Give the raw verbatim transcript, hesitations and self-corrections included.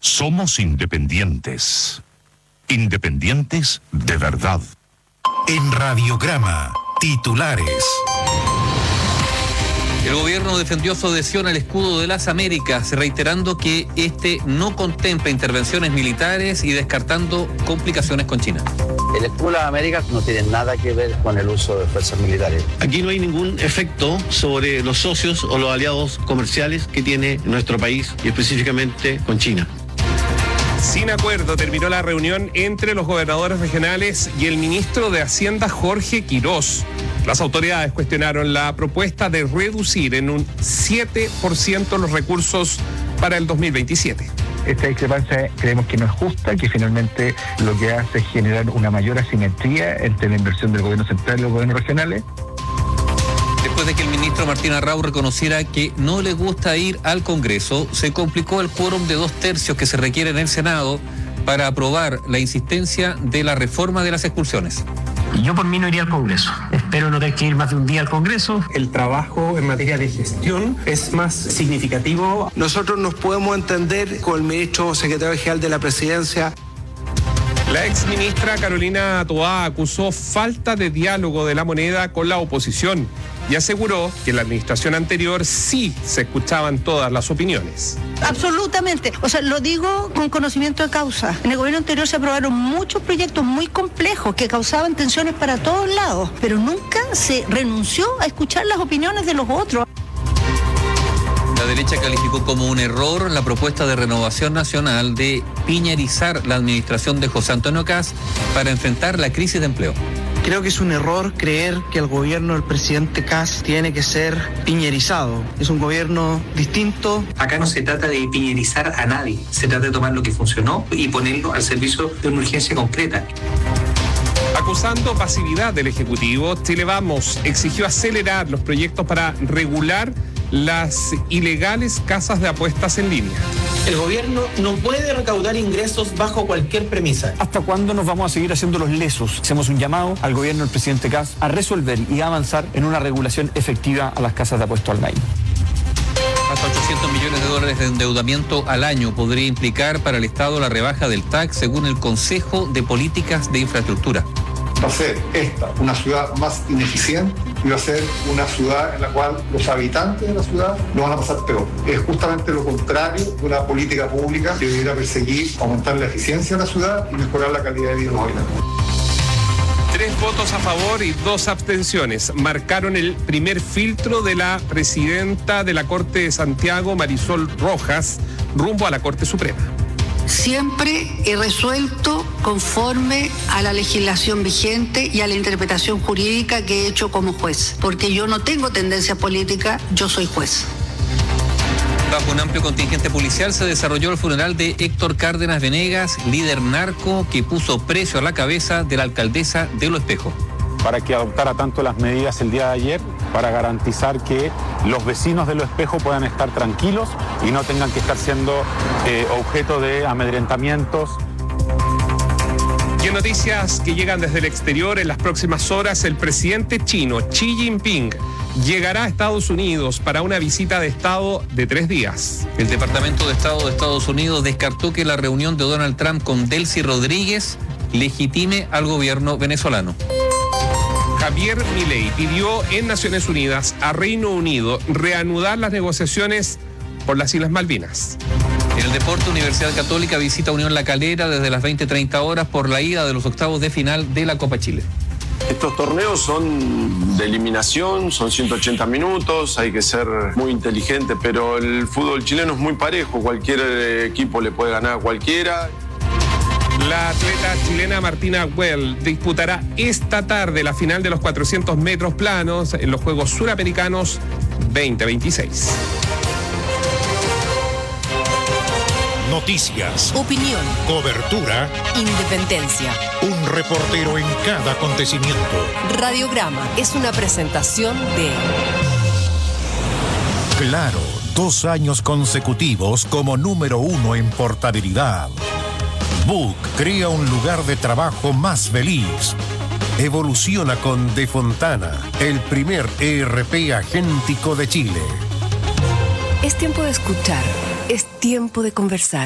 Somos independientes. Independientes de verdad. En Radiograma, titulares. El gobierno defendió su adhesión al escudo de las Américas, reiterando que este no contempla intervenciones militares y descartando complicaciones con China. El escudo de las Américas no tiene nada que ver con el uso de fuerzas militares. Aquí no hay ningún efecto sobre los socios o los aliados comerciales que tiene nuestro país y específicamente con China. Sin acuerdo terminó la reunión entre los gobernadores regionales y el ministro de Hacienda, Jorge Quirós. Las autoridades cuestionaron la propuesta de reducir en un siete por ciento los recursos para el dos mil veintisiete. Esta discrepancia creemos que no es justa, que finalmente lo que hace es generar una mayor asimetría entre la inversión del gobierno central y los gobiernos regionales. Después de que el ministro Martín Arrau reconociera que no le gusta ir al Congreso, se complicó el quórum de dos tercios que se requiere en el Senado para aprobar la insistencia de la reforma de las expulsiones. Yo por mí no iría al Congreso. Espero no tener que ir más de un día al Congreso. El trabajo en materia de gestión es más significativo. Nosotros nos podemos entender con el ministro secretario general de la Presidencia. La exministra Carolina Toá acusó falta de diálogo de la moneda con la oposición y aseguró que en la administración anterior sí se escuchaban todas las opiniones. Absolutamente, o sea, lo digo con conocimiento de causa. En el gobierno anterior se aprobaron muchos proyectos muy complejos que causaban tensiones para todos lados, pero nunca se renunció a escuchar las opiniones de los otros. La derecha calificó como un error la propuesta de Renovación Nacional de piñerizar la administración de José Antonio Kast para enfrentar la crisis de empleo. Creo que es un error creer que el gobierno del presidente Kast tiene que ser piñerizado. Es un gobierno distinto. Acá no se trata de piñerizar a nadie, se trata de tomar lo que funcionó y ponerlo al servicio de una urgencia concreta. Acusando pasividad del Ejecutivo, Chile Vamos exigió acelerar los proyectos para regular las ilegales casas de apuestas en línea. El gobierno no puede recaudar ingresos bajo cualquier premisa. ¿Hasta cuándo nos vamos a seguir haciendo los lesos? Hacemos un llamado al gobierno del presidente Kast a resolver y a avanzar en una regulación efectiva a las casas de apuestas online. Hasta ochocientos millones de dólares de endeudamiento al año podría implicar para el Estado la rebaja del T A C, según el Consejo de Políticas de Infraestructura. Va a ser esta una ciudad más ineficiente y va a ser una ciudad en la cual los habitantes de la ciudad lo van a pasar peor. Es justamente lo contrario de una política pública que debería perseguir aumentar la eficiencia de la ciudad y mejorar la calidad de vida de los habitantes. Tres votos a favor y dos abstenciones marcaron el primer filtro de la presidenta de la Corte de Santiago, Marisol Rojas, rumbo a la Corte Suprema. Siempre he resuelto conforme a la legislación vigente y a la interpretación jurídica que he hecho como juez, porque yo no tengo tendencia política, yo soy juez. Bajo un amplio contingente policial se desarrolló el funeral de Héctor Cárdenas Venegas, líder narco que puso precio a la cabeza de la alcaldesa de Lo Espejo. Para que adoptara tanto las medidas el día de ayer, para garantizar que los vecinos de Lo Espejo puedan estar tranquilos y no tengan que estar siendo eh, objeto de amedrentamientos. Y en noticias que llegan desde el exterior, en las próximas horas el presidente chino Xi Jinping llegará a Estados Unidos para una visita de Estado de tres días. El Departamento de Estado de Estados Unidos descartó que la reunión de Donald Trump con Delcy Rodríguez legitime al gobierno venezolano. Javier Milei pidió en Naciones Unidas a Reino Unido reanudar las negociaciones por las Islas Malvinas. En el deporte, Universidad Católica visita Unión La Calera desde las veinte treinta horas por la ida de los octavos de final de la Copa Chile. Estos torneos son de eliminación, son ciento ochenta minutos, hay que ser muy inteligente, pero el fútbol chileno es muy parejo, cualquier equipo le puede ganar a cualquiera. La atleta chilena Martina Well disputará esta tarde la final de los cuatrocientos metros planos en los Juegos Suramericanos veinte veintiséis. Noticias, opinión, cobertura, independencia. Un reportero en cada acontecimiento. Radiograma es una presentación de Claro, dos años consecutivos como número uno en portabilidad. Book crea un lugar de trabajo más feliz. Evoluciona con De Fontana, el primer E R P agéntico de Chile. Es tiempo de escuchar, es tiempo de conversar.